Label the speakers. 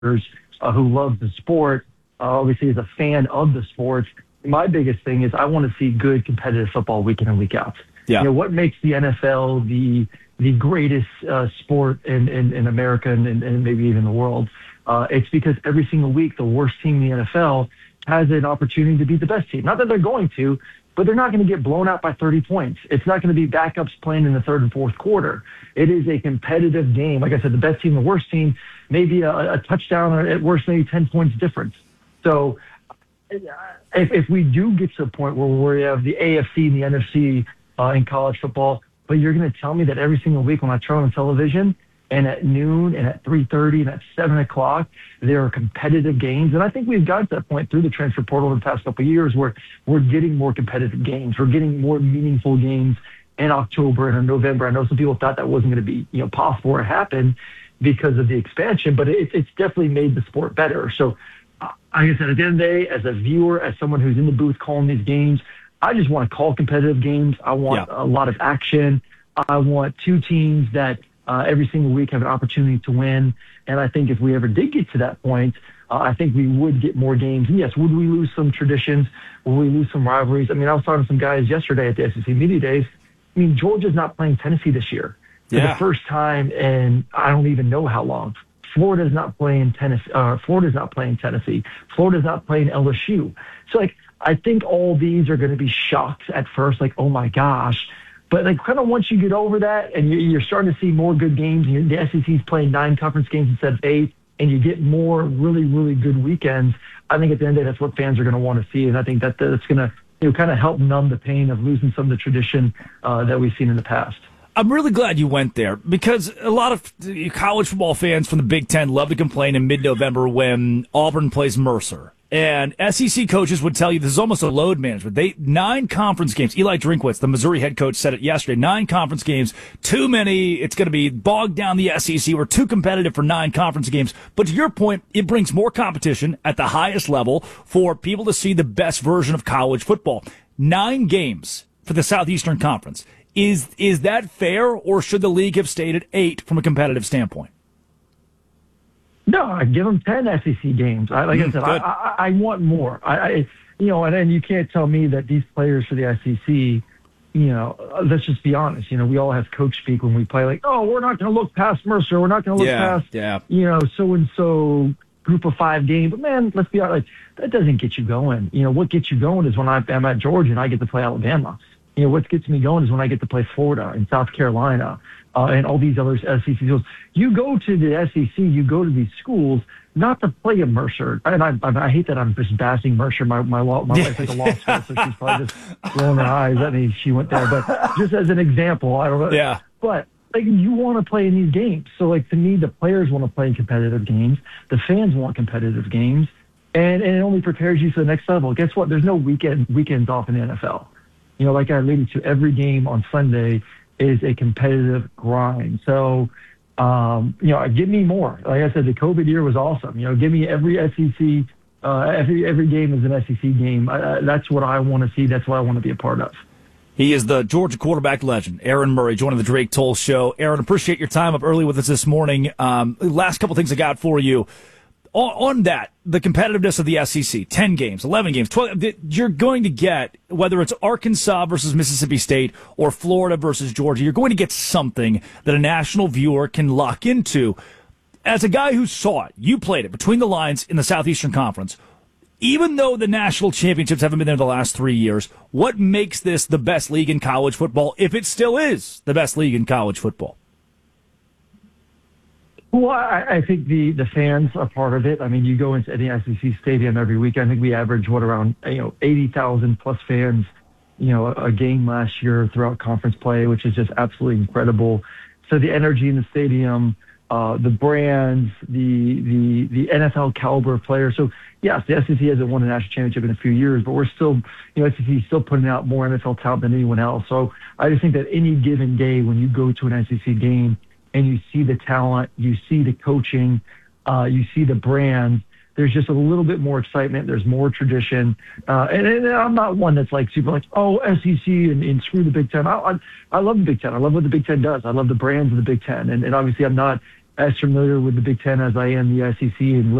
Speaker 1: who loves the sport, obviously is a fan of the sport. My biggest thing is I want to see good competitive football week in and week out.
Speaker 2: Yeah.
Speaker 1: What makes the NFL the greatest sport in America and maybe even the world? It's because every single week the worst team in the NFL has an opportunity to beat the best team. Not that they're going to, but they're not going to get blown out by 30 points. It's not going to be backups playing in the third and fourth quarter. It is a competitive game. Like I said, the best team, the worst team, maybe a touchdown or at worst maybe 10 points difference. So if we do get to a point where we have the AFC and the NFC in college football, but you're going to tell me that every single week when I turn on television and at noon and at 3:30 and at 7 o'clock, there are competitive games. And I think we've gotten to that point through the transfer portal in the past couple of years where we're getting more competitive games. We're getting more meaningful games in October and in November. I know some people thought that wasn't going to be possible or happen because of the expansion, but it's definitely made the sport better. So like I said, at the end of the day, as a viewer, as someone who's in the booth calling these games, I just want to call competitive games. I want a lot of action. I want two teams that every single week have an opportunity to win. And I think if we ever did get to that point, I think we would get more games. And yes, would we lose some traditions? Would we lose some rivalries? I mean, I was talking to some guys yesterday at the SEC Media Days. I mean, Georgia's not playing Tennessee this year for the first time in I don't even know how long. Florida's not playing Tennessee. Florida's not playing Tennessee. Florida's not playing LSU. So, I think all these are going to be shocks at first, oh my gosh. But kind of once you get over that and you're starting to see more good games, and the SEC's playing 9 conference games instead of 8, and you get more really, really good weekends, I think at the end of the day, that's what fans are going to want to see. And I think that's going to kind of help numb the pain of losing some of the tradition that we've seen in the past.
Speaker 2: I'm really glad you went there because a lot of college football fans from the Big Ten love to complain in mid-November when Auburn plays Mercer. And SEC coaches would tell you this is almost a load management. 9 conference games. Eli Drinkwitz, the Missouri head coach, said it yesterday. 9 conference games, too many. It's going to be bogged down the SEC. We're too competitive for 9 conference games. But to your point, it brings more competition at the highest level for people to see the best version of college football. 9 games for the Southeastern Conference. Is that fair, or should the league have stayed at 8 from a competitive standpoint?
Speaker 1: No, I give them 10 SEC games. I said, I want more. And then you can't tell me that these players for the SEC, let's just be honest. We all have coach speak when we play, we're not going to look past Mercer. We're not going to look past, so-and-so group of 5 game. But, man, let's be honest, that doesn't get you going. What gets you going is when I'm at Georgia and I get to play Alabama. What gets me going is when I get to play Florida and South Carolina and all these other SEC schools. You go to the SEC, you go to these schools not to play a Mercer. And I hate that I'm just bashing Mercer. My wife's like a law school, so she's probably just rolling her eyes at me. She went there. But just as an example, I don't know.
Speaker 2: Yeah.
Speaker 1: But you want to play in these games. So to me, the players want to play in competitive games. The fans want competitive games. And it only prepares you for the next level. Guess what? There's no weekends off in the NFL. Like I alluded to, every game on Sunday is a competitive grind. So, give me more. Like I said, the COVID year was awesome. Give me every SEC, every game is an SEC game. That's what I want to see. That's what I want to be a part of.
Speaker 2: He is the Georgia quarterback legend, Aaron Murray, joining the Drake Toll Show. Aaron, appreciate your time up early with us this morning. Last couple things I got for you. On that, the competitiveness of the SEC, 10 games, 11 games, 12, you're going to get, whether it's Arkansas versus Mississippi State or Florida versus Georgia, you're going to get something that a national viewer can lock into. As a guy who saw it, you played it between the lines in the Southeastern Conference. Even though the national championships haven't been there the last 3 years, what makes this the best league in college football, if it still is the best league in college football?
Speaker 1: Well, I think the fans are part of it. I mean, you go into any SEC stadium every week. I think we average around 80,000 plus fans, a game last year throughout conference play, which is just absolutely incredible. So the energy in the stadium, the brands, the NFL caliber of players. So yes, the SEC hasn't won a national championship in a few years, but we're still, SEC is still putting out more NFL talent than anyone else. So I just think that any given day when you go to an SEC game, and you see the talent, you see the coaching, you see the brand, there's just a little bit more excitement. There's more tradition. And I'm not one that's super SEC and screw the Big Ten. I love the Big Ten. I love what the Big Ten does. I love the brands of the Big Ten. And obviously I'm not as familiar with the Big Ten as I am the SEC, and